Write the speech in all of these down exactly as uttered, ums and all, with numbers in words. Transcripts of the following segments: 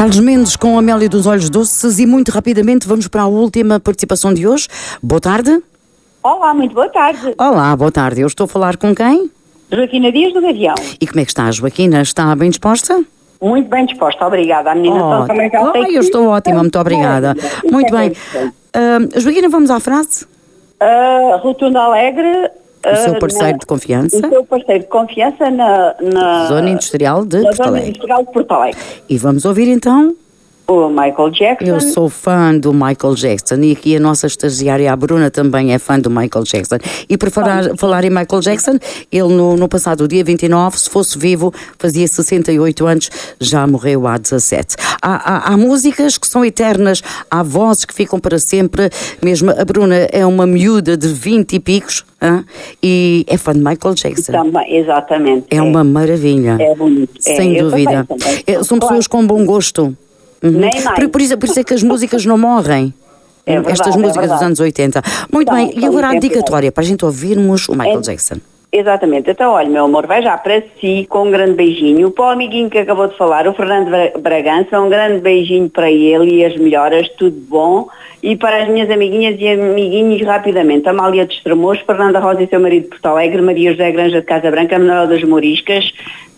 Carlos Mendes com Amélia dos Olhos Doces e muito rapidamente vamos para a última participação de hoje. Boa tarde. Olá, muito boa tarde. Olá, boa tarde. Eu estou a falar com quem? Joaquina Dias do Gavião. E como é que está a Joaquina? Está bem disposta? Muito bem disposta, obrigada. A menina oh, também já oh, tem eu estou ótima, muito obrigada. É, muito bem. Uh, Joaquina, vamos à frase? Uh, Rotunda Alegre. O seu parceiro na, de confiança. O seu parceiro de confiança na, na Zona Industrial de na Porto Zona Alegre. Industrial de Porto Alegre. E vamos ouvir então o Michael Jackson. Eu sou fã do Michael Jackson e aqui a nossa estagiária, a Bruna, também é fã do Michael Jackson. E por falar, falar em Michael Jackson, ele no, no passado dia vinte e nove, se fosse vivo, fazia sessenta e oito anos, já morreu há dezassete. Há, há, há músicas que são eternas, há vozes que ficam para sempre. Mesmo a Bruna é uma miúda de vinte e picos hein? E é fã de Michael Jackson. Também, exatamente. É, é uma maravilha. É bonito. Sem é, dúvida. Também, também. É, são pessoas com bom gosto. Uhum. Nem mais. Por, por, isso, por isso é que as músicas não morrem. É verdade, Estas músicas é dos anos oitenta. Muito então, bem, e agora a dedicatória para a gente ouvirmos o Michael é, Jackson. Exatamente. Então, olha, meu amor, vai já para si com um grande beijinho. Para o amiguinho que acabou de falar, o Fernando Bragança, um grande beijinho para ele e as melhoras, tudo bom. E para as minhas amiguinhas e amiguinhos, rapidamente, Amália de Estremoz, Fernanda Rosa e seu marido de Porto Alegre, Maria José Granja de Casa Branca, Manuela das Moriscas,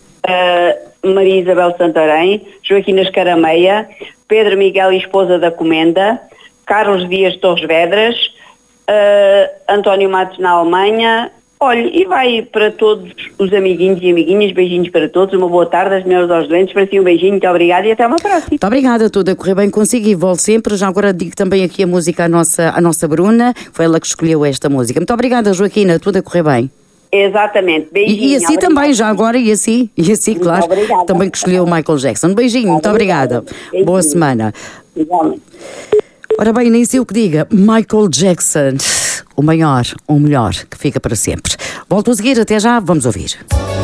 uh, Maria Isabel Santarém, Joaquina Escarameia, Pedro Miguel e esposa da Comenda, Carlos Dias Torres Vedras, uh, António Matos na Alemanha. Olha, e vai para todos os amiguinhos e amiguinhas, beijinhos para todos, uma boa tarde, as melhores aos doentes, para si um beijinho, muito obrigada e até uma próxima. Muito obrigada, tudo a correr bem consigo e volto sempre. Já agora digo também aqui a música à nossa, à nossa Bruna, foi ela que escolheu esta música. Muito obrigada, Joaquina, tudo a correr bem. Exatamente, beijinho. E, e assim obrigada. Também, já agora, e assim, e assim, muito claro, obrigada. Também que escolheu o Michael Jackson. Beijinho, muito obrigada. Beijinho. Boa semana. Igualmente. Ora bem, nem sei o que diga, Michael Jackson, o maior, o melhor, que fica para sempre. Volto a seguir, até já, vamos ouvir.